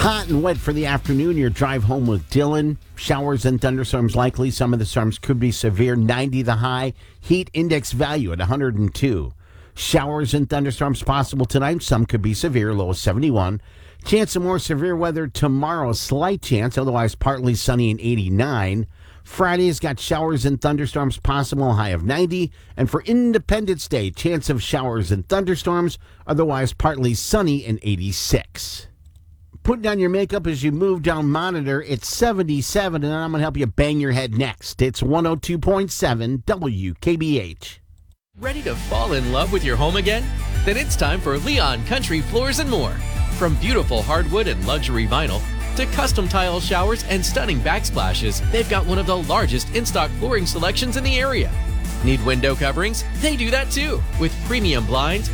Hot and wet for the afternoon. Your drive home with Dylan. Showers and thunderstorms likely. Some of the storms could be severe. 90 the high. Heat index value at 102. Showers and thunderstorms possible tonight. Some could be severe. Low of 71. Chance of more severe weather tomorrow. Slight chance. Otherwise partly sunny and 89. Friday's got showers and thunderstorms possible. High of 90. And for Independence Day, chance of showers and thunderstorms. Otherwise partly sunny and 86. Putting on your makeup as you move down Monitor, it's 77, and I'm going to help you bang your head next. It's 102.7 WKBH. Ready to fall in love with your home again? Then it's time for Leon Country Floors and More. From beautiful hardwood and luxury vinyl to custom tile showers and stunning backsplashes, they've got one of the largest in-stock flooring selections in the area. Need window coverings? They do that too, with premium blinds,